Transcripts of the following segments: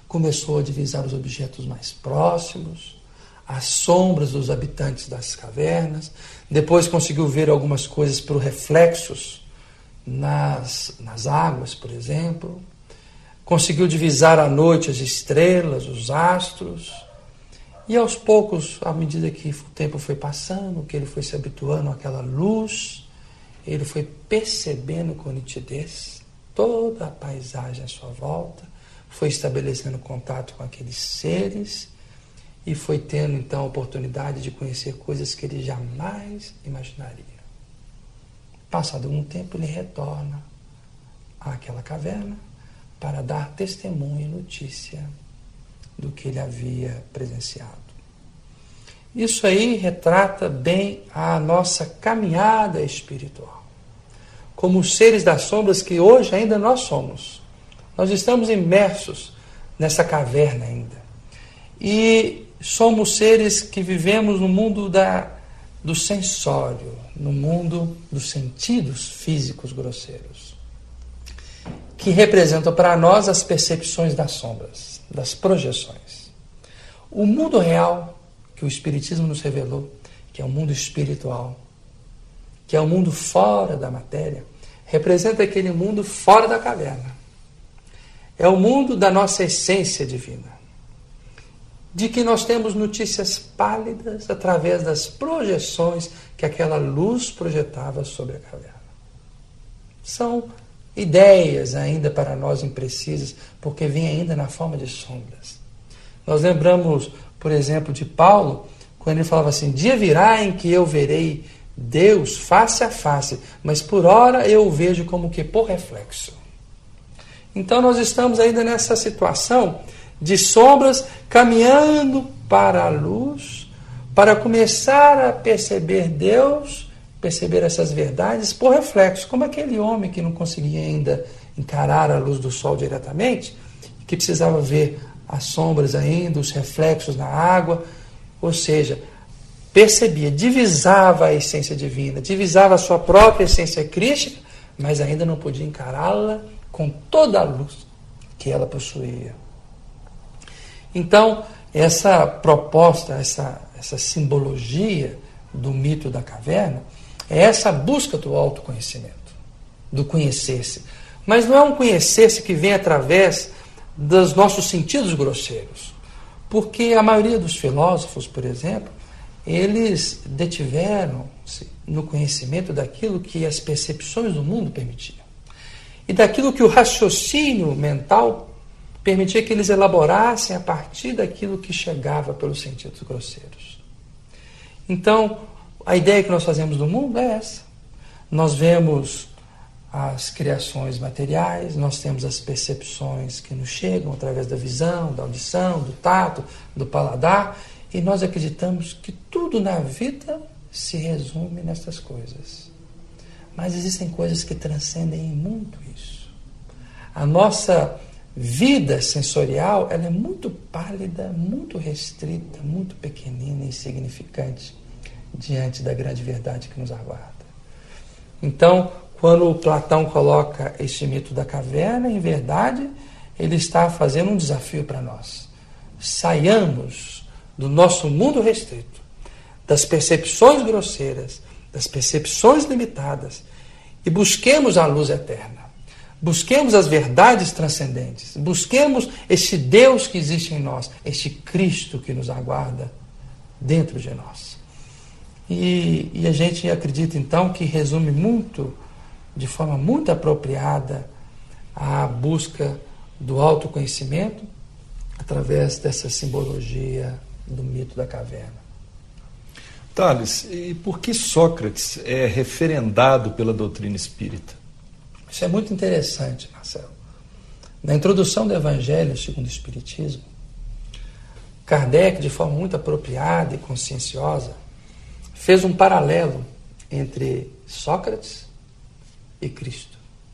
começou a divisar os objetos mais próximos, as sombras dos habitantes das cavernas, depois conseguiu ver algumas coisas por reflexos nas águas, por exemplo, conseguiu divisar à noite as estrelas, os astros, e aos poucos, à medida que o tempo foi passando, que ele foi se habituando àquela luz, ele foi percebendo com nitidez toda a paisagem à sua volta, foi estabelecendo contato com aqueles seres e foi tendo então a oportunidade de conhecer coisas que ele jamais imaginaria. Passado algum tempo, ele retorna àquela caverna para dar testemunho e notícia do que ele havia presenciado. Isso aí retrata bem a nossa caminhada espiritual, como os seres das sombras que hoje ainda nós somos. Nós estamos imersos nessa caverna ainda. E somos seres que vivemos no mundo do sensório, no mundo dos sentidos físicos grosseiros, que representam para nós as percepções das sombras, das projeções. O mundo real, que o Espiritismo nos revelou, que é o mundo espiritual, que é o mundo fora da matéria, representa aquele mundo fora da caverna. É o mundo da nossa essência divina, de que nós temos notícias pálidas através das projeções que aquela luz projetava sobre a caverna. São ideias ainda para nós imprecisas, porque vêm ainda na forma de sombras. Nós lembramos, por exemplo, de Paulo, quando ele falava assim: dia virá em que eu verei Deus face a face, mas por ora eu o vejo como que por reflexo. Então nós estamos ainda nessa situação de sombras, caminhando para a luz, para começar a perceber Deus, perceber essas verdades por reflexo, como aquele homem que não conseguia ainda encarar a luz do sol diretamente, que precisava ver as sombras ainda, os reflexos na água, ou seja, percebia, divisava a essência divina, divisava a sua própria essência crística, mas ainda não podia encará-la com toda a luz que ela possuía. Então, essa proposta, essa simbologia do mito da caverna, é essa busca do autoconhecimento, do conhecer-se. Mas não é um conhecer-se que vem através dos nossos sentidos grosseiros. Porque a maioria dos filósofos, por exemplo, eles detiveram-se no conhecimento daquilo que as percepções do mundo permitiam. E daquilo que o raciocínio mental permitia que eles elaborassem a partir daquilo que chegava pelos sentidos grosseiros. Então, a ideia que nós fazemos do mundo é essa. Nós vemos as criações materiais, nós temos as percepções que nos chegam através da visão, da audição, do tato, do paladar, e nós acreditamos que tudo na vida se resume nessas coisas. Mas existem coisas que transcendem muito isso. A nossa vida sensorial, ela é muito pálida, muito restrita, muito pequenina e insignificante diante da grande verdade que nos aguarda. Então, quando Platão coloca este mito da caverna, em verdade, ele está fazendo um desafio para nós. Saiamos do nosso mundo restrito, das percepções grosseiras, das percepções limitadas, e busquemos a luz eterna. Busquemos as verdades transcendentes. Busquemos este Deus que existe em nós, este Cristo que nos aguarda dentro de nós. E a gente acredita, então, que resume muito, de forma muito apropriada, a busca do autoconhecimento através dessa simbologia do mito da caverna. Tales, e por que Sócrates é referendado pela doutrina espírita? Isso é muito interessante, Marcelo. Na introdução do Evangelho segundo o Espiritismo, Kardec, de forma muito apropriada e conscienciosa, fez um paralelo entre Sócrates e Cristo.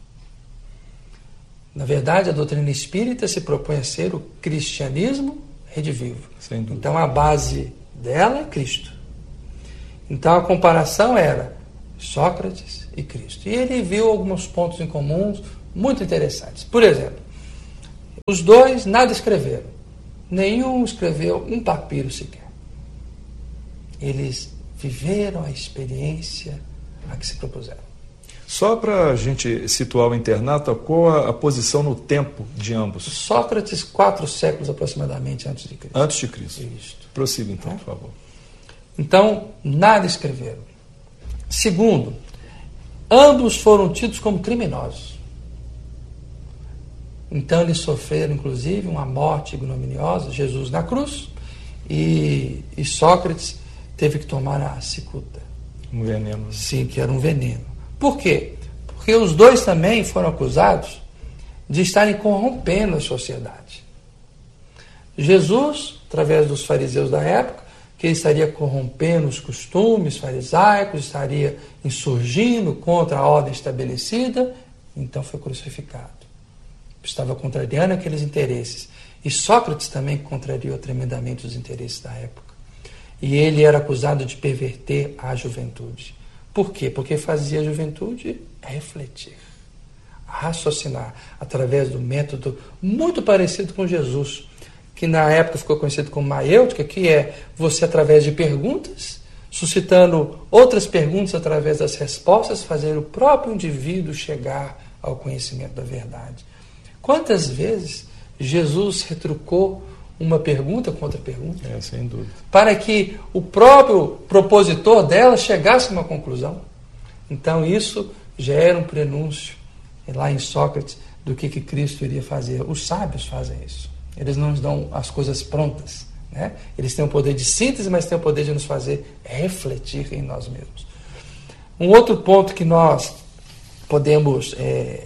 Na verdade, a doutrina espírita se propõe a ser o cristianismo redivivo. Então, a base dela é Cristo. Então, a comparação era Sócrates e Cristo. E ele viu alguns pontos em comuns muito interessantes. Por exemplo, Os dois nada escreveram. Nenhum escreveu um papiro sequer. Eles viveram a experiência a que se propuseram. Só para a gente situar o internato, qual a posição no tempo de ambos? Sócrates, 4 séculos aproximadamente antes de Cristo. Antes de Cristo. Isto. Prossiga então, por favor. Então, nada escreveram. Segundo, ambos foram tidos como criminosos. Então, eles sofreram, inclusive, uma morte ignominiosa, Jesus na cruz, e Sócrates teve que tomar a cicuta. Um veneno. Sim, que era um veneno. Por quê? Porque os dois também foram acusados de estarem corrompendo a sociedade. Jesus, através dos fariseus da época, que ele estaria corrompendo os costumes farisaicos, estaria insurgindo contra a ordem estabelecida, então foi crucificado. Estava contrariando aqueles interesses. E Sócrates também contrariou tremendamente os interesses da época. E ele era acusado de perverter a juventude. Por quê? Porque fazia a juventude refletir, raciocinar, através do método muito parecido com Jesus, que na época ficou conhecido como maêutica, que é você, através de perguntas, suscitando outras perguntas através das respostas, fazer o próprio indivíduo chegar ao conhecimento da verdade. Quantas vezes Jesus retrucou uma pergunta com outra pergunta? Sem dúvida. Para que o próprio propositor dela chegasse a uma conclusão. Então isso já era um prenúncio, lá em Sócrates, do que Cristo iria fazer. Os sábios fazem isso. Eles não nos dão as coisas prontas, né? Eles têm o poder de síntese, mas têm o poder de nos fazer refletir em nós mesmos. Um outro ponto que nós podemos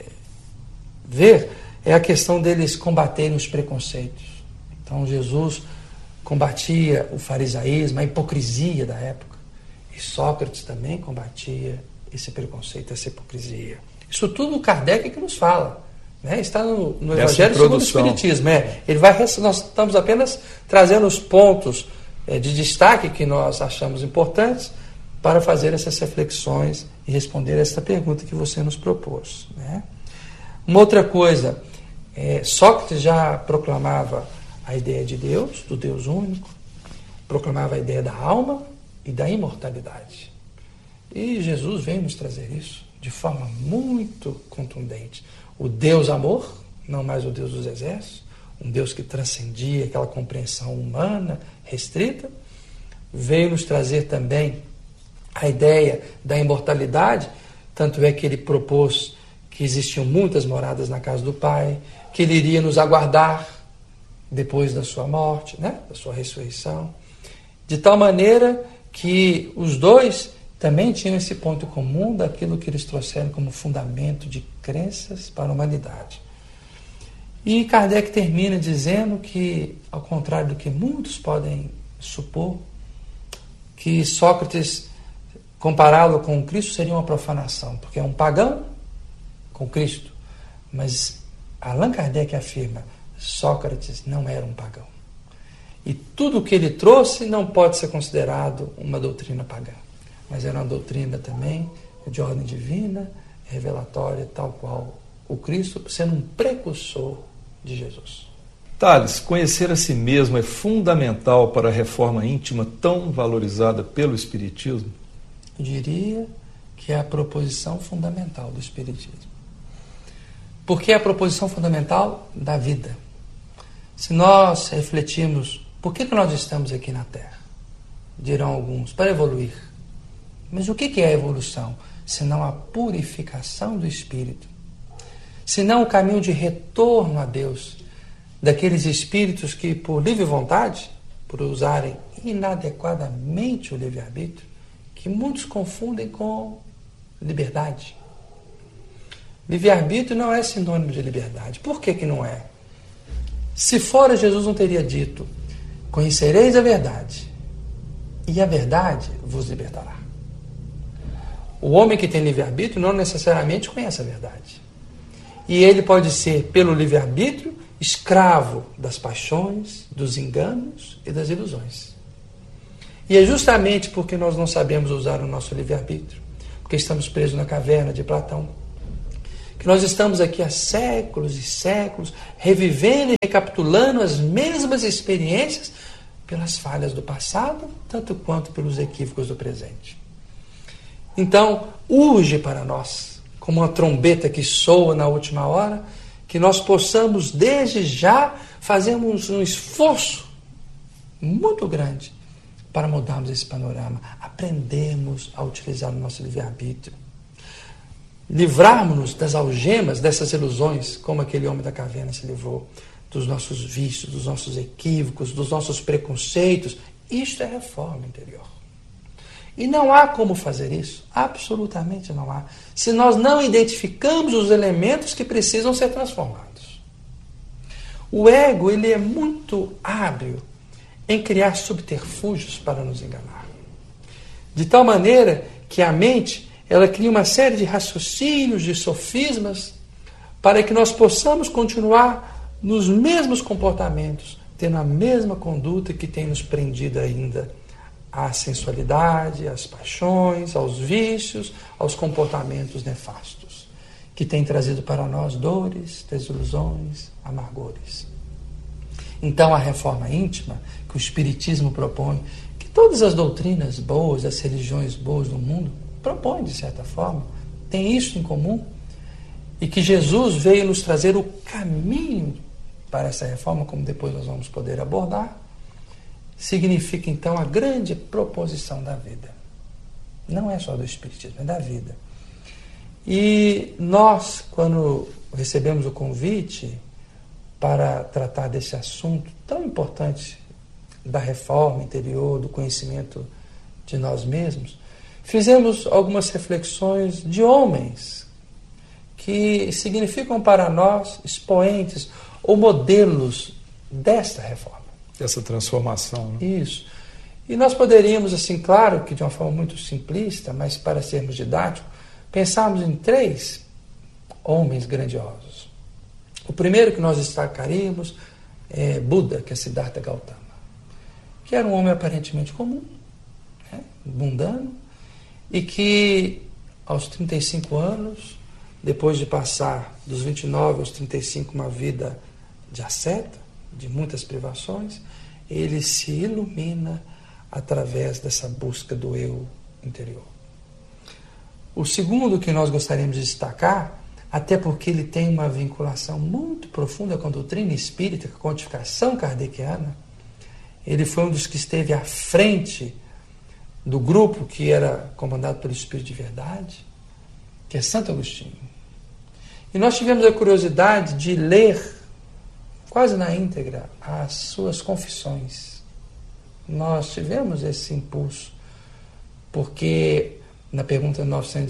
ver é a questão deles combaterem os preconceitos. Então Jesus combatia o farisaísmo, a hipocrisia da época. E Sócrates também combatia esse preconceito, essa hipocrisia. Isso tudo o Kardec que nos fala. Né? Está no Evangelho segundo o Espiritismo. Nós estamos apenas trazendo os pontos de destaque que nós achamos importantes para fazer essas reflexões e responder essa pergunta que você nos propôs. Né? Uma outra coisa, Sócrates já proclamava a ideia de Deus, do Deus único, proclamava a ideia da alma e da imortalidade. E Jesus veio nos trazer isso de forma muito contundente. O Deus amor, não mais o Deus dos exércitos, um Deus que transcendia aquela compreensão humana restrita, veio nos trazer também a ideia da imortalidade, tanto é que ele propôs que existiam muitas moradas na casa do Pai, que ele iria nos aguardar depois da sua morte, né? Da sua ressurreição, de tal maneira que os dois também tinham esse ponto comum daquilo que eles trouxeram como fundamento de crenças para a humanidade. E Kardec termina dizendo que, ao contrário do que muitos podem supor, que Sócrates, compará-lo com Cristo, seria uma profanação, porque é um pagão com Cristo. Mas Allan Kardec afirma: Sócrates não era um pagão. E tudo o que ele trouxe não pode ser considerado uma doutrina pagã, mas era uma doutrina também de ordem divina, revelatória, tal qual o Cristo, sendo um precursor de Jesus. Tales, conhecer a si mesmo é fundamental para a reforma íntima tão valorizada pelo Espiritismo? Eu diria que é a proposição fundamental do Espiritismo. Porque é a proposição fundamental da vida. Se nós refletirmos, por que nós estamos aqui na Terra? Dirão alguns, para evoluir. Mas o que é a evolução? Senão a purificação do espírito. Senão o caminho de retorno a Deus, daqueles espíritos que, por livre vontade, por usarem inadequadamente o livre-arbítrio, que muitos confundem com liberdade. Livre-arbítrio não é sinônimo de liberdade. Por que não é? Se fora, Jesus não teria dito: conhecereis a verdade, e a verdade vos libertará. O homem que tem livre-arbítrio não necessariamente conhece a verdade. E ele pode ser, pelo livre-arbítrio, escravo das paixões, dos enganos e das ilusões. E é justamente porque nós não sabemos usar o nosso livre-arbítrio, porque estamos presos na caverna de Platão, que nós estamos aqui há séculos e séculos, revivendo e recapitulando as mesmas experiências pelas falhas do passado, tanto quanto pelos equívocos do presente. Então, urge para nós, como uma trombeta que soa na última hora, que nós possamos, desde já, fazermos um esforço muito grande para mudarmos esse panorama, aprendermos a utilizar o nosso livre-arbítrio, livrarmos-nos das algemas, dessas ilusões, como aquele homem da caverna se livrou, dos nossos vícios, dos nossos equívocos, dos nossos preconceitos. Isto é reforma interior. E não há como fazer isso, absolutamente não há, se nós não identificamos os elementos que precisam ser transformados. O ego, ele é muito hábil em criar subterfúgios para nos enganar. De tal maneira que a mente, ela cria uma série de raciocínios, de sofismas, para que nós possamos continuar nos mesmos comportamentos, tendo a mesma conduta que tem nos prendido ainda à sensualidade, às paixões, aos vícios, aos comportamentos nefastos, que tem trazido para nós dores, desilusões, amargores. Então, a reforma íntima que o Espiritismo propõe, que todas as doutrinas boas, as religiões boas do mundo propõem, de certa forma, tem isso em comum, e que Jesus veio nos trazer o caminho para essa reforma, como depois nós vamos poder abordar, significa então a grande proposição da vida. Não é só do Espiritismo, é da vida. E nós, quando recebemos o convite para tratar desse assunto tão importante da reforma interior, do conhecimento de nós mesmos, fizemos algumas reflexões de homens que significam para nós expoentes ou modelos desta reforma. Essa transformação. Né? Isso. E nós poderíamos, assim, claro que de uma forma muito simplista, mas para sermos didáticos, pensarmos em 3 homens grandiosos. O primeiro que nós destacaríamos é Buda, que é Siddhartha Gautama, que era um homem aparentemente comum, né, mundano, e que aos 35 anos, depois de passar dos 29 aos 35 uma vida de asceta, de muitas privações, ele se ilumina através dessa busca do eu interior. O segundo que nós gostaríamos de destacar, até porque ele tem uma vinculação muito profunda com a doutrina espírita, com a codificação kardeciana, ele foi um dos que esteve à frente do grupo que era comandado pelo Espírito de Verdade, que é Santo Agostinho. E nós tivemos a curiosidade de ler quase na íntegra as suas confissões. Nós tivemos esse impulso, porque na pergunta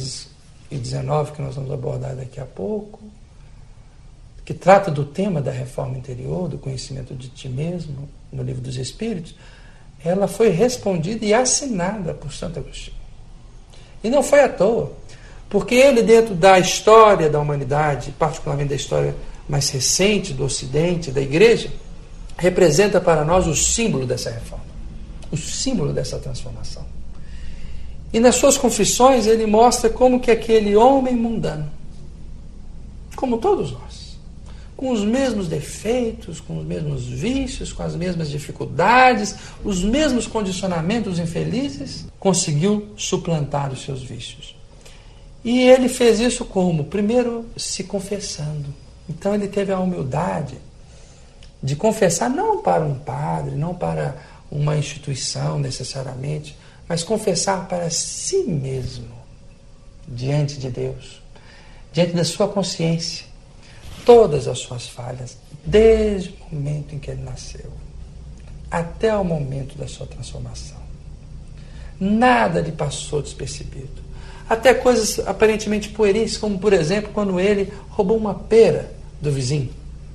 919, que nós vamos abordar daqui a pouco, que trata do tema da reforma interior, do conhecimento de ti mesmo, no Livro dos Espíritos, ela foi respondida e assinada por Santo Agostinho. E não foi à toa, porque ele, dentro da história da humanidade, particularmente da história mais recente do Ocidente, da Igreja, representa para nós o símbolo dessa reforma, o símbolo dessa transformação. E nas suas confissões ele mostra como que aquele homem mundano, como todos nós, com os mesmos defeitos, com os mesmos vícios, com as mesmas dificuldades, os mesmos condicionamentos infelizes, conseguiu suplantar os seus vícios. E ele fez isso como? Primeiro, se confessando. Então ele teve a humildade de confessar não para um padre, não para uma instituição necessariamente, mas confessar para si mesmo, diante de Deus, diante da sua consciência, todas as suas falhas, desde o momento em que ele nasceu, até o momento da sua transformação. Nada lhe passou despercebido. Até coisas aparentemente pueris, como por exemplo, quando ele roubou uma pera do vizinho.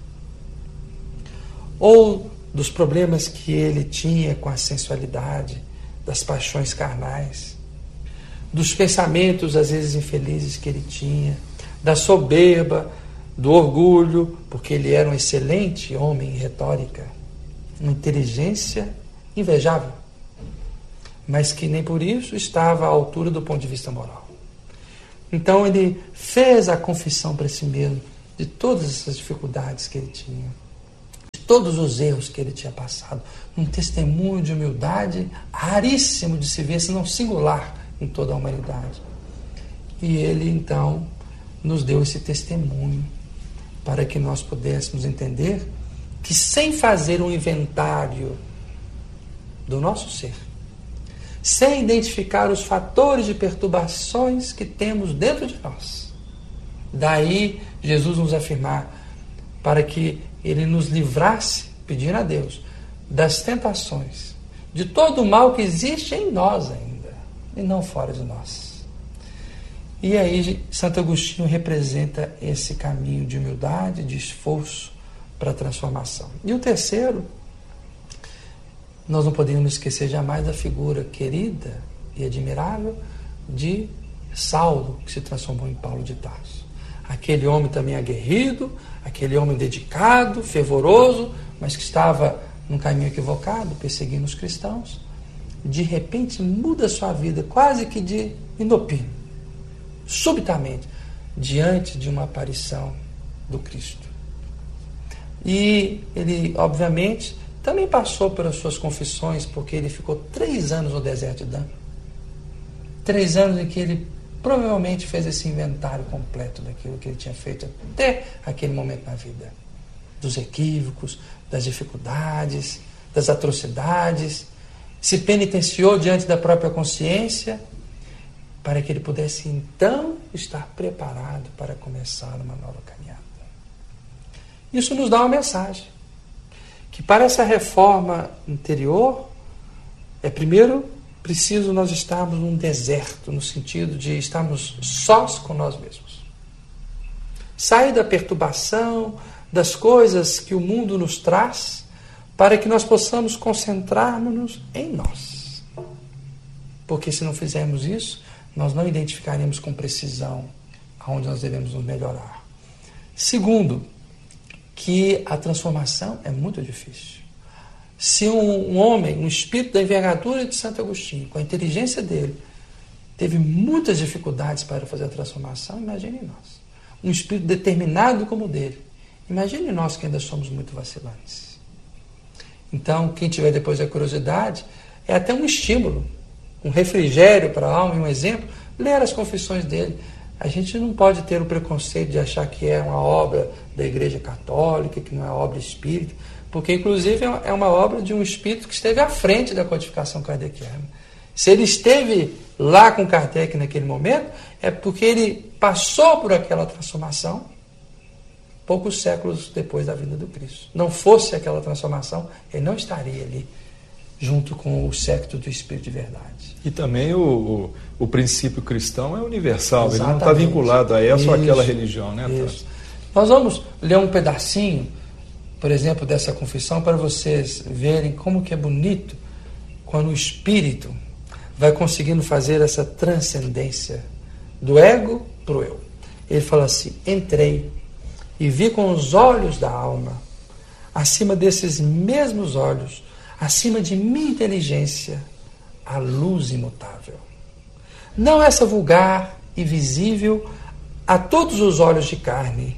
Ou dos problemas que ele tinha com a sensualidade, das paixões carnais, dos pensamentos às vezes infelizes que ele tinha, da soberba, do orgulho, porque ele era um excelente homem em retórica, uma inteligência invejável, mas que nem por isso estava à altura do ponto de vista moral. Então ele fez a confissão para si mesmo de todas essas dificuldades que ele tinha, de todos os erros que ele tinha passado, um testemunho de humildade raríssimo de se ver, se não singular em toda a humanidade. E ele então nos deu esse testemunho para que nós pudéssemos entender que, sem fazer um inventário do nosso ser, sem identificar os fatores de perturbações que temos dentro de nós, daí Jesus nos afirmar para que Ele nos livrasse, pedindo a Deus, das tentações, de todo o mal que existe em nós ainda, e não fora de nós. E aí Santo Agostinho representa esse caminho de humildade, de esforço para a transformação. E o terceiro, nós não podemos esquecer jamais da figura querida e admirável de Saulo, que se transformou em Paulo de Tarso. Aquele homem também aguerrido, aquele homem dedicado, fervoroso, mas que estava num caminho equivocado, perseguindo os cristãos, de repente muda sua vida quase que de inopino, subitamente, diante de uma aparição do Cristo. E ele, obviamente, também passou pelas suas confissões, porque ele ficou 3 anos no deserto de Dan. 3 anos em que ele provavelmente fez esse inventário completo daquilo que ele tinha feito até aquele momento na vida. Dos equívocos, das dificuldades, das atrocidades. Se penitenciou diante da própria consciência, para que ele pudesse então estar preparado para começar uma nova caminhada. Isso nos dá uma mensagem, que para essa reforma interior, primeiro preciso nós estarmos num deserto, no sentido de estarmos sós com nós mesmos. Sair da perturbação, das coisas que o mundo nos traz, para que nós possamos concentrar-nos em nós. Porque se não fizermos isso, nós não identificaremos com precisão aonde nós devemos nos melhorar. Segundo, que a transformação é muito difícil. Se um homem, um espírito da envergadura de Santo Agostinho, com a inteligência dele, teve muitas dificuldades para fazer a transformação, imagine nós. Um espírito determinado como o dele. Imagine nós que ainda somos muito vacilantes. Então, quem tiver depois a curiosidade, é até um estímulo, um refrigério para a alma e um exemplo, ler as confissões dele. A gente não pode ter o preconceito de achar que é uma obra da Igreja Católica, que não é obra espírita, porque inclusive é uma obra de um espírito que esteve à frente da codificação kardeciana. Se ele esteve lá com Kardec naquele momento, é porque ele passou por aquela transformação poucos séculos depois da vinda do Cristo. Não fosse aquela transformação, ele não estaria ali junto com o séquito do Espírito de verdade. E também o princípio cristão é universal. Exatamente. Ele não está vinculado a essa ou aquela religião, né? Isso. Nós vamos ler um pedacinho, por exemplo, dessa confissão, para vocês verem como que é bonito quando o Espírito vai conseguindo fazer essa transcendência do ego para o eu. Ele fala assim: entrei e vi com os olhos da alma, acima desses mesmos olhos, acima de minha inteligência, a luz imutável. Não essa vulgar e visível a todos os olhos de carne,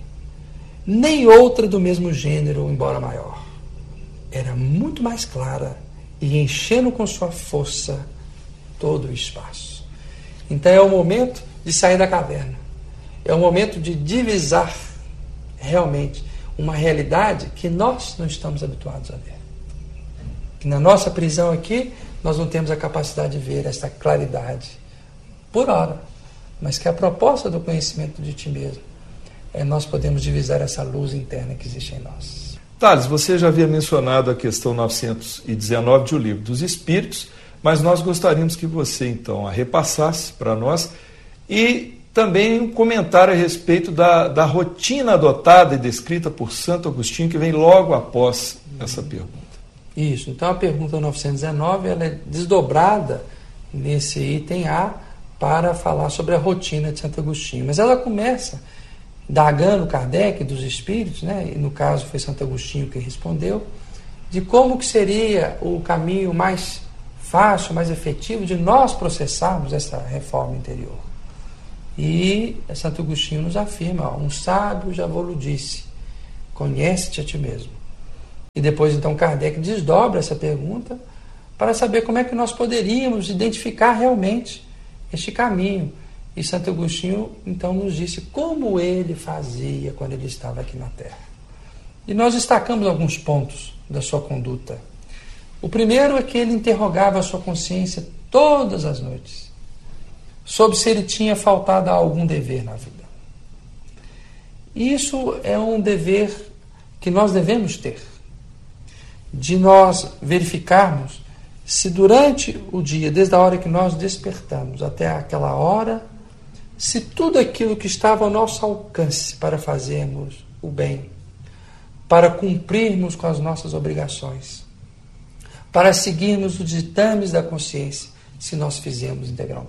nem outra do mesmo gênero, embora maior. Era muito mais clara e enchendo com sua força todo o espaço. Então é o momento de sair da caverna. É o momento de divisar realmente uma realidade que nós não estamos habituados a ver. Que na nossa prisão aqui, nós não temos a capacidade de ver essa claridade por hora, mas que a proposta do conhecimento de ti mesmo é nós podemos divisar essa luz interna que existe em nós. Thales, você já havia mencionado a questão 919 de O Livro dos Espíritos, mas nós gostaríamos que você, então, a repassasse para nós e também um comentário a respeito da rotina adotada e descrita por Santo Agostinho, que vem logo após essa pergunta. Isso, então a pergunta 919 ela é desdobrada nesse item A para falar sobre a rotina de Santo Agostinho. Mas ela começa indagando Kardec dos espíritos, né? E no caso foi Santo Agostinho que respondeu, de como que seria o caminho mais fácil, mais efetivo de nós processarmos essa reforma interior. E Santo Agostinho nos afirma, um sábio já vos disse, conhece-te a ti mesmo. E depois então Kardec desdobra essa pergunta para saber como é que nós poderíamos identificar realmente este caminho. E Santo Agostinho então nos disse como ele fazia quando ele estava aqui na Terra. E nós destacamos alguns pontos da sua conduta. O primeiro é que ele interrogava a sua consciência todas as noites sobre se ele tinha faltado a algum dever na vida. Isso é um dever que nós devemos ter, de nós verificarmos se durante o dia, desde a hora que nós despertamos até aquela hora, se tudo aquilo que estava ao nosso alcance para fazermos o bem, para cumprirmos com as nossas obrigações, para seguirmos os ditames da consciência, se nós fizermos integralmente.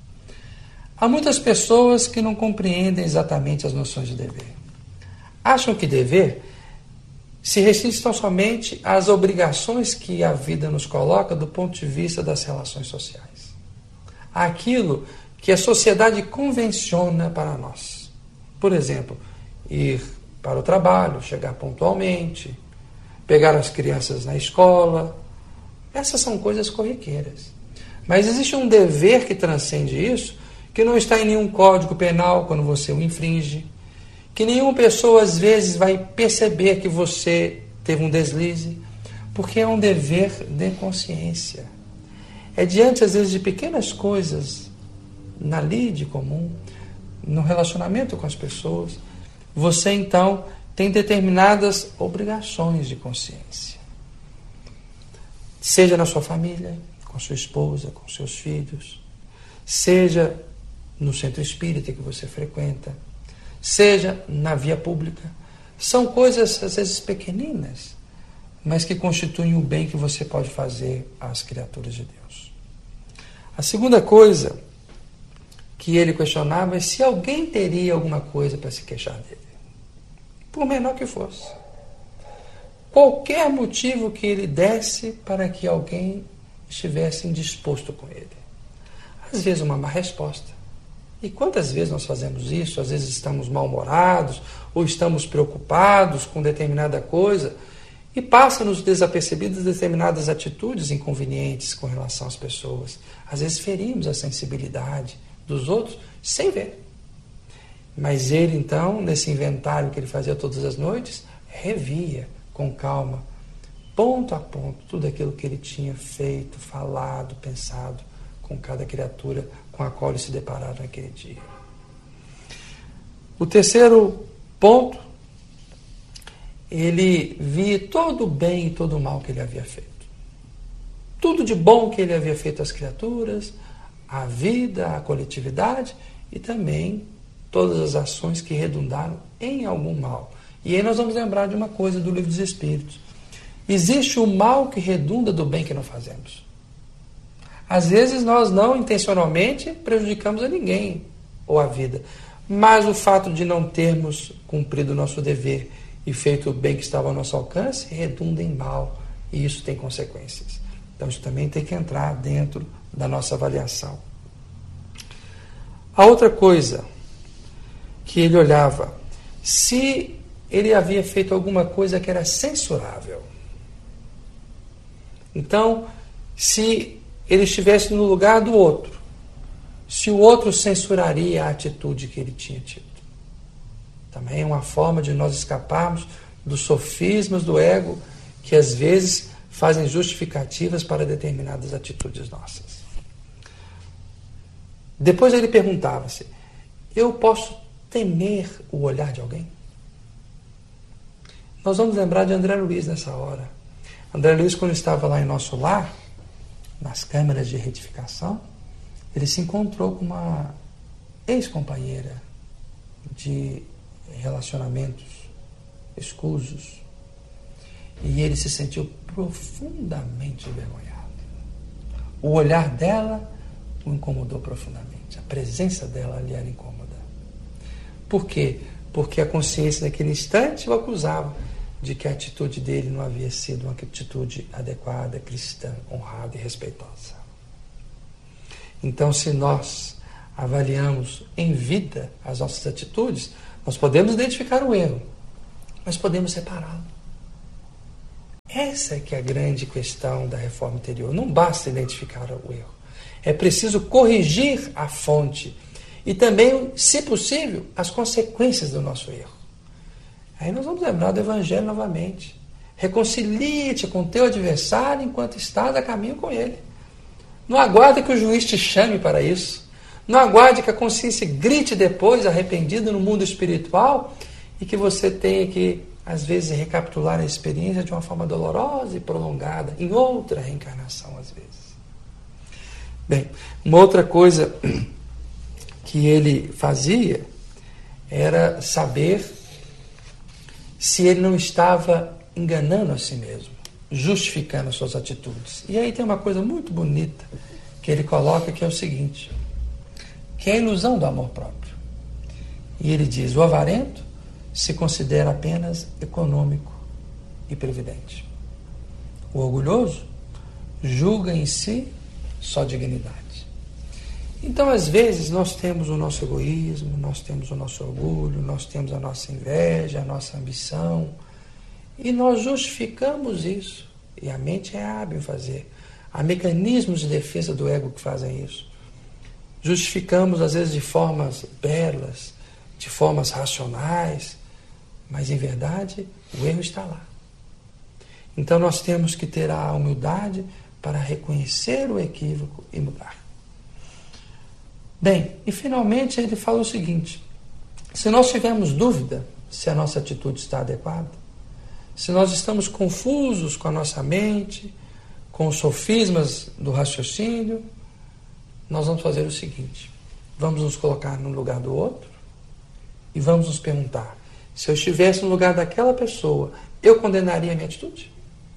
Há muitas pessoas que não compreendem exatamente as noções de dever. Acham que dever se restringe tão somente às obrigações que a vida nos coloca do ponto de vista das relações sociais. Aquilo que a sociedade convenciona para nós. Por exemplo, ir para o trabalho, chegar pontualmente, pegar as crianças na escola. Essas são coisas corriqueiras. Mas existe um dever que transcende isso, que não está em nenhum código penal quando você o infringe, que nenhuma pessoa às vezes vai perceber que você teve um deslize, porque é um dever de consciência. É diante às vezes de pequenas coisas, na lide comum, no relacionamento com as pessoas, você então tem determinadas obrigações de consciência. Seja na sua família, com sua esposa, com seus filhos, seja no centro espírita que você frequenta, seja na via pública. São coisas, às vezes, pequeninas, mas que constituem o bem que você pode fazer às criaturas de Deus. A segunda coisa que ele questionava é se alguém teria alguma coisa para se queixar dele, por menor que fosse. Qualquer motivo que ele desse para que alguém estivesse indisposto com ele. Às vezes uma má resposta. E quantas vezes nós fazemos isso? Às vezes estamos mal-humorados ou estamos preocupados com determinada coisa e passa-nos desapercebidas determinadas atitudes inconvenientes com relação às pessoas. Às vezes ferimos a sensibilidade dos outros sem ver. Mas ele, então, nesse inventário que ele fazia todas as noites, revia com calma, ponto a ponto, tudo aquilo que ele tinha feito, falado, pensado com cada criatura com a qual ele se deparava naquele dia. O terceiro ponto, ele via todo o bem e todo o mal que ele havia feito. Tudo de bom que ele havia feito às criaturas, à vida, à coletividade e também todas as ações que redundaram em algum mal. E aí nós vamos lembrar de uma coisa do Livro dos Espíritos. Existe o mal que redunda do bem que não fazemos. Às vezes nós não intencionalmente prejudicamos a ninguém ou a vida, mas o fato de não termos cumprido o nosso dever e feito o bem que estava ao nosso alcance redunda em mal, e isso tem consequências. Então isso também tem que entrar dentro da nossa avaliação. A outra coisa que ele olhava, se ele havia feito alguma coisa que era censurável. Então, se ele estivesse no lugar do outro, se o outro censuraria a atitude que ele tinha tido. Também é uma forma de nós escaparmos dos sofismas do ego que às vezes fazem justificativas para determinadas atitudes nossas. Depois ele perguntava-se, eu posso temer o olhar de alguém? Nós vamos lembrar de André Luiz nessa hora. André Luiz, quando estava lá em nosso lar, nas câmeras de retificação, ele se encontrou com uma ex-companheira de relacionamentos escusos e ele se sentiu profundamente envergonhado. O olhar dela o incomodou profundamente. A presença dela lhe era incômoda. Por quê? Porque a consciência naquele instante o acusava de que a atitude dele não havia sido uma atitude adequada, cristã, honrada e respeitosa. Então, se nós avaliamos em vida as nossas atitudes, nós podemos identificar o erro, mas podemos repará-lo. Essa é que é a grande questão da reforma interior. Não basta identificar o erro. É preciso corrigir a fonte e também, se possível, as consequências do nosso erro. Aí nós vamos lembrar do Evangelho novamente. Reconcilie-te com teu adversário enquanto estás a caminho com ele. Não aguarde que o juiz te chame para isso. Não aguarde que a consciência grite depois, arrependida no mundo espiritual, e que você tenha que, às vezes, recapitular a experiência de uma forma dolorosa e prolongada, em outra reencarnação, às vezes. Bem, uma outra coisa que ele fazia era saber se ele não estava enganando a si mesmo, justificando as suas atitudes. E aí tem uma coisa muito bonita que ele coloca, que é o seguinte, que é a ilusão do amor próprio. E ele diz, o avarento se considera apenas econômico e previdente. O orgulhoso julga em si só dignidade. Então, às vezes, nós temos o nosso egoísmo, nós temos o nosso orgulho, nós temos a nossa inveja, a nossa ambição, e nós justificamos isso. E a mente é hábil em fazer. Há mecanismos de defesa do ego que fazem isso. Justificamos, às vezes, de formas belas, de formas racionais, mas, em verdade, o erro está lá. Então, nós temos que ter a humildade para reconhecer o equívoco e mudar. Bem, e finalmente ele fala o seguinte, se nós tivermos dúvida se a nossa atitude está adequada, se nós estamos confusos com a nossa mente, com os sofismas do raciocínio, nós vamos fazer o seguinte, vamos nos colocar no lugar do outro e vamos nos perguntar, se eu estivesse no lugar daquela pessoa, eu condenaria a minha atitude?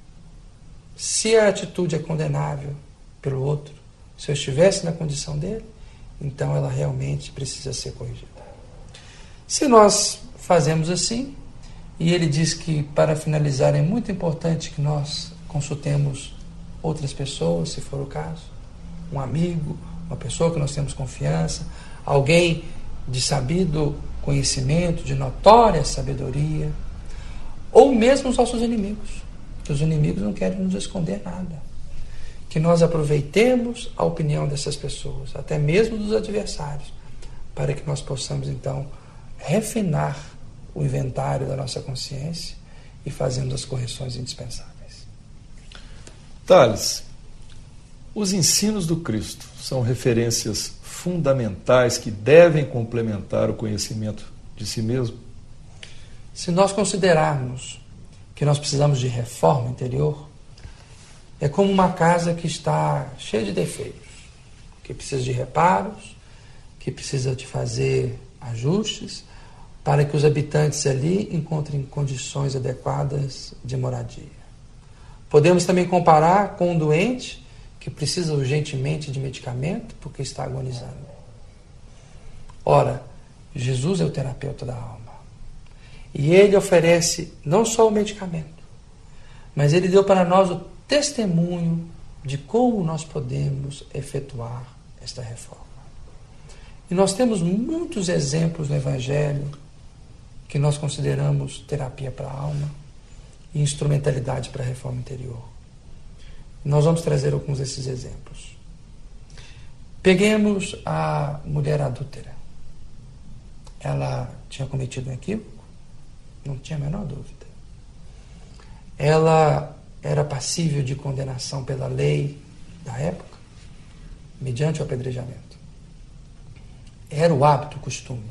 Se a atitude é condenável pelo outro, se eu estivesse na condição dele, então ela realmente precisa ser corrigida. Se nós fazemos assim, e ele diz que para finalizar é muito importante que nós consultemos outras pessoas, se for o caso, um amigo, uma pessoa que nós temos confiança, alguém de sabido conhecimento, de notória sabedoria, ou mesmo os nossos inimigos, que os inimigos não querem nos esconder nada. Que nós aproveitemos a opinião dessas pessoas, até mesmo dos adversários, para que nós possamos, então, refinar o inventário da nossa consciência e fazermos as correções indispensáveis. Tales, os ensinos do Cristo são referências fundamentais que devem complementar o conhecimento de si mesmo? Se nós considerarmos que nós precisamos de reforma interior, é como uma casa que está cheia de defeitos, que precisa de reparos, que precisa de fazer ajustes, para que os habitantes ali encontrem condições adequadas de moradia. Podemos também comparar com um doente que precisa urgentemente de medicamento porque está agonizando. Ora, Jesus é o terapeuta da alma. E ele oferece não só o medicamento, mas ele deu para nós o testemunho de como nós podemos efetuar esta reforma. E nós temos muitos exemplos no Evangelho que nós consideramos terapia para a alma e instrumentalidade para a reforma interior. Nós vamos trazer alguns desses exemplos. Peguemos a mulher adúltera. Ela tinha cometido um equívoco? Não tinha a menor dúvida. Ela era passível de condenação pela lei da época, mediante o apedrejamento. Era o hábito, o costume.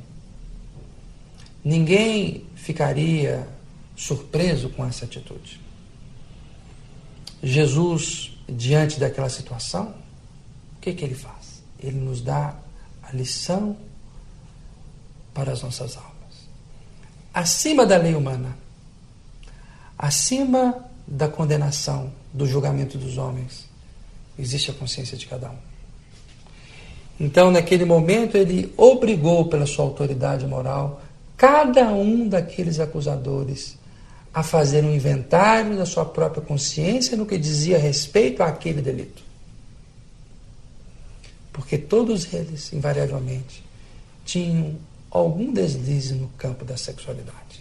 Ninguém ficaria surpreso com essa atitude. Jesus, diante daquela situação, o que ele faz? Ele nos dá a lição para as nossas almas. Acima da lei humana, acima da condenação, do julgamento dos homens, existe a consciência de cada um. Então, naquele momento, ele obrigou, pela sua autoridade moral, cada um daqueles acusadores a fazer um inventário da sua própria consciência no que dizia respeito àquele delito. Porque todos eles, invariavelmente, tinham algum deslize no campo da sexualidade.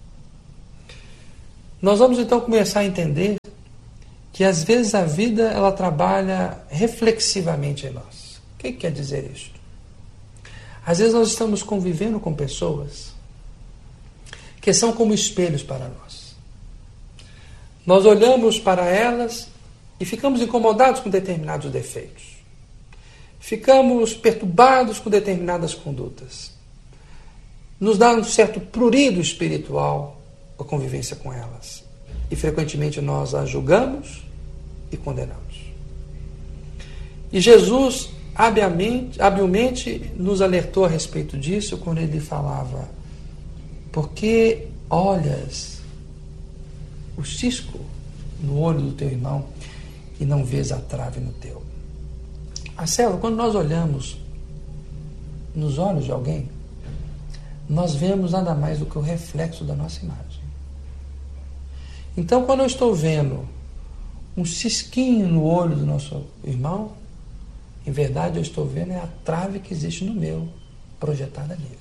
Nós vamos então começar a entender que às vezes a vida ela trabalha reflexivamente em nós. O que quer dizer isso? Às vezes nós estamos convivendo com pessoas que são como espelhos para nós. Nós olhamos para elas e ficamos incomodados com determinados defeitos. Ficamos perturbados com determinadas condutas. Nos dá um certo prurido espiritual a convivência com elas. E frequentemente nós as julgamos e condenamos. E Jesus habilmente nos alertou a respeito disso quando ele falava: por que olhas o cisco no olho do teu irmão e não vês a trave no teu? Marcelo, quando nós olhamos nos olhos de alguém, nós vemos nada mais do que o reflexo da nossa imagem. Então, quando eu estou vendo um cisquinho no olho do nosso irmão, em verdade eu estou vendo a trave que existe no meu, projetada nele.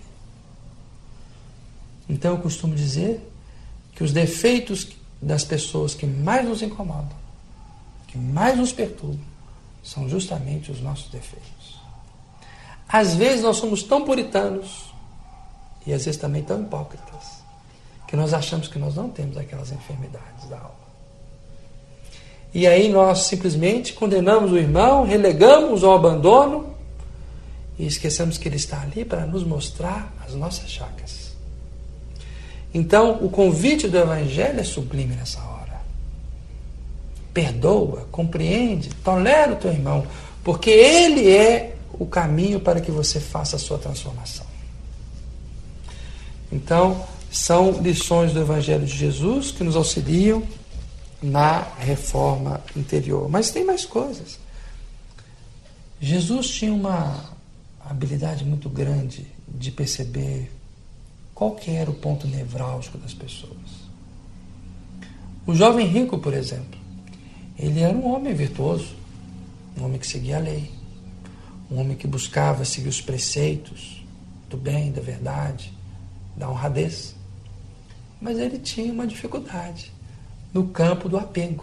Então eu costumo dizer que os defeitos das pessoas que mais nos incomodam, que mais nos perturbam, são justamente os nossos defeitos. Às vezes nós somos tão puritanos e às vezes também tão hipócritas que nós achamos que nós não temos aquelas enfermidades da alma. E aí nós simplesmente condenamos o irmão, relegamos ao abandono e esquecemos que ele está ali para nos mostrar as nossas chagas. Então o convite do Evangelho é sublime nessa hora. Perdoa, compreende, tolera o teu irmão, porque ele é o caminho para que você faça a sua transformação. Então, são lições do Evangelho de Jesus que nos auxiliam na reforma interior. Mas tem mais coisas. Jesus tinha uma habilidade muito grande de perceber qual que era o ponto nevrálgico das pessoas. O jovem rico, por exemplo, ele era um homem virtuoso, um homem que seguia a lei, um homem que buscava seguir os preceitos do bem, da verdade, da honradez. Mas ele tinha uma dificuldade no campo do apego.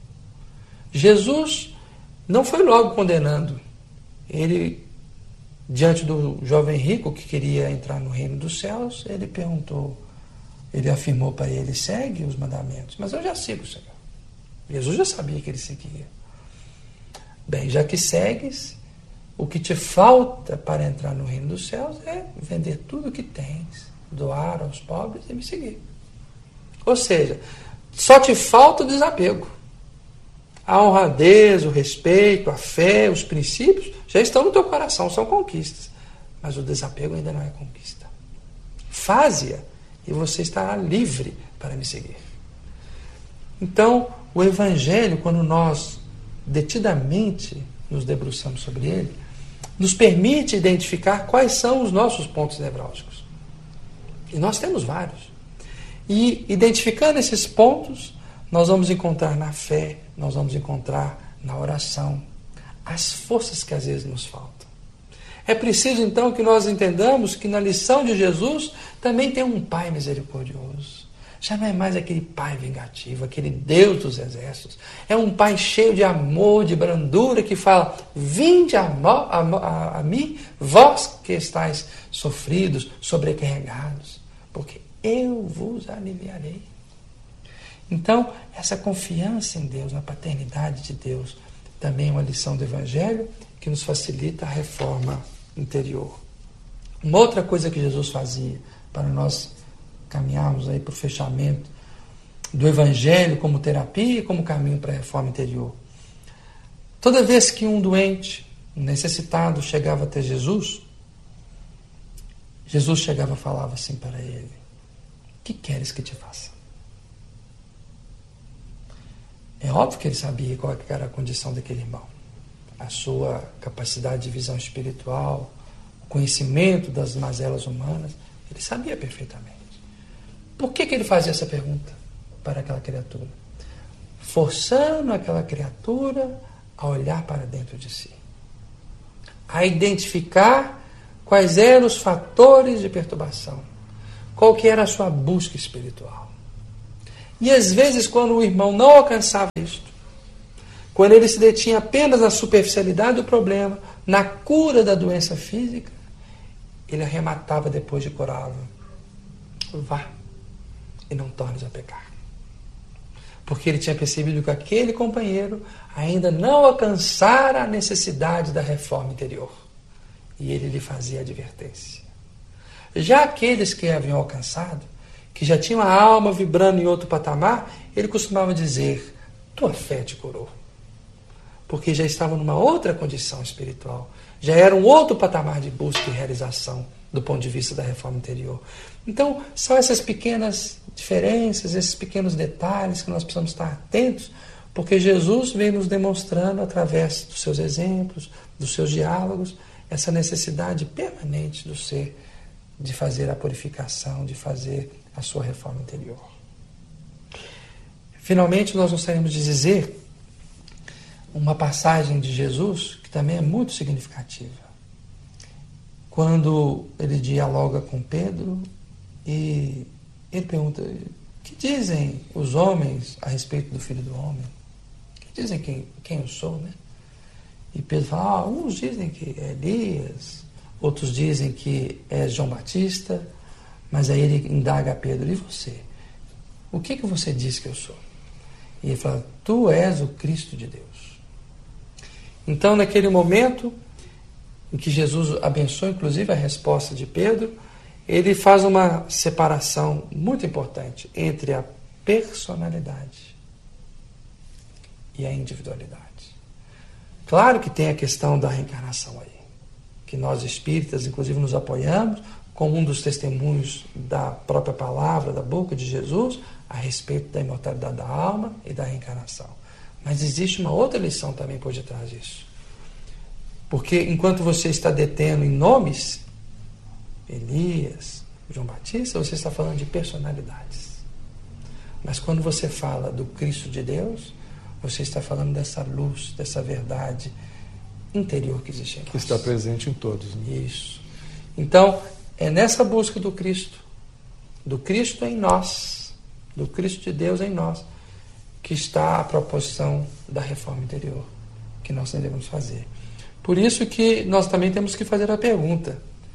Jesus não foi logo condenando. Ele, diante do jovem rico que queria entrar no reino dos céus, ele perguntou, ele afirmou para ele: segue os mandamentos. Mas eu já sigo, Senhor. Jesus já sabia que ele seguia. Bem, já que segues, o que te falta para entrar no reino dos céus é vender tudo o que tens, doar aos pobres e me seguir. Ou seja, só te falta o desapego. A honradez, o respeito, a fé, os princípios já estão no teu coração, são conquistas. Mas o desapego ainda não é conquista. Faze-a e você estará livre para me seguir. Então, o Evangelho, quando nós detidamente nos debruçamos sobre ele, nos permite identificar quais são os nossos pontos nevrálgicos. E nós temos vários. E identificando esses pontos, nós vamos encontrar na fé, nós vamos encontrar na oração as forças que às vezes nos faltam. É preciso então que nós entendamos que na lição de Jesus também tem um Pai misericordioso. Já não é mais aquele Pai vingativo, aquele Deus dos exércitos. É um Pai cheio de amor, de brandura, que fala: vinde a mim, vós que estáis sofridos, sobrecarregados, porque eu vos aliviarei. Então, essa confiança em Deus, na paternidade de Deus, também é uma lição do Evangelho que nos facilita a reforma interior. Uma outra coisa que Jesus fazia para nós caminharmos aí para o fechamento do Evangelho como terapia e como caminho para a reforma interior. Toda vez que um doente, um necessitado chegava até Jesus, Jesus chegava e falava assim para ele: o que queres que te faça? É óbvio que ele sabia qual era a condição daquele irmão. A sua capacidade de visão espiritual, o conhecimento das mazelas humanas, ele sabia perfeitamente. Por que ele fazia essa pergunta para aquela criatura? Forçando aquela criatura a olhar para dentro de si. a identificar quais eram os fatores de perturbação, qual que era a sua busca espiritual. E às vezes, quando o irmão não alcançava isto, quando ele se detinha apenas na superficialidade do problema, na cura da doença física, ele arrematava depois de curá-lo: vá e não tornes a pecar. Porque ele tinha percebido que aquele companheiro ainda não alcançara a necessidade da reforma interior. E ele lhe fazia advertência. Já aqueles que haviam alcançado, que já tinham a alma vibrando em outro patamar, ele costumava dizer: tua fé te curou. Porque já estavam numa outra condição espiritual. Já era um outro patamar de busca e realização do ponto de vista da reforma interior. Então, são essas pequenas diferenças, esses pequenos detalhes que nós precisamos estar atentos, porque Jesus vem nos demonstrando, através dos seus exemplos, dos seus diálogos, essa necessidade permanente do ser de fazer a purificação, de fazer a sua reforma interior. Finalmente, nós gostaríamos de dizer uma passagem de Jesus que também é muito significativa. Quando ele dialoga com Pedro e ele pergunta: o que dizem os homens a respeito do Filho do Homem? O que dizem quem eu sou, né? E Pedro fala: uns dizem que é Elias, outros dizem que é João Batista, mas aí ele indaga a Pedro: e você? O que você diz que eu sou? E ele fala: tu és o Cristo de Deus. Então, naquele momento em que Jesus abençoa, inclusive, a resposta de Pedro, ele faz uma separação muito importante entre a personalidade e a individualidade. Claro que tem a questão da reencarnação aí, que nós espíritas, inclusive, nos apoiamos como um dos testemunhos da própria palavra, da boca de Jesus, a respeito da imortalidade da alma e da reencarnação. Mas existe uma outra lição também por detrás disso. Porque enquanto você está detendo em nomes, Elias, João Batista, você está falando de personalidades. Mas quando você fala do Cristo de Deus, você está falando dessa luz, dessa verdade interior que existe em nós. Que está presente em todos. Né? Isso. Então, é nessa busca do Cristo em nós, do Cristo de Deus em nós, que está a proposição da reforma interior, que nós devemos fazer. Por isso que nós também temos que fazer a pergunta: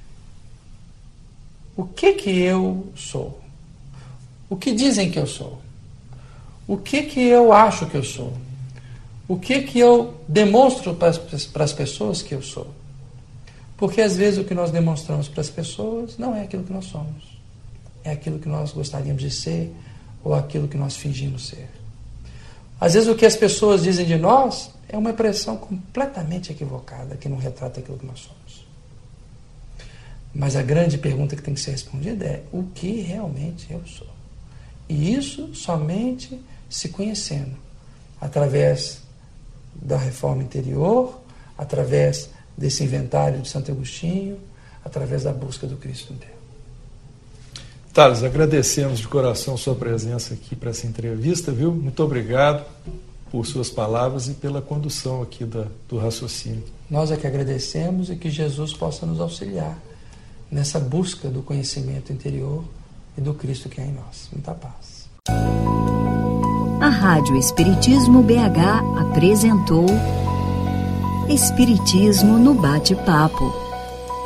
o que eu sou? O que dizem que eu sou? O que eu acho que eu sou? O que eu demonstro para as pessoas que eu sou? Porque às vezes o que nós demonstramos para as pessoas não é aquilo que nós somos. É aquilo que nós gostaríamos de ser ou aquilo que nós fingimos ser. Às vezes o que as pessoas dizem de nós é uma impressão completamente equivocada, que não retrata aquilo que nós somos. Mas a grande pergunta que tem que ser respondida é: o que realmente eu sou? E isso somente se conhecendo, através da reforma interior, através desse inventário de Santo Agostinho, através da busca do Cristo em Deus. Thales, agradecemos de coração sua presença aqui para essa entrevista, viu? Muito obrigado por suas palavras e pela condução aqui do raciocínio. Nós é que agradecemos e que Jesus possa nos auxiliar nessa busca do conhecimento interior e do Cristo que é em nós. Muita paz. A Rádio Espiritismo BH apresentou Espiritismo no Bate-Papo.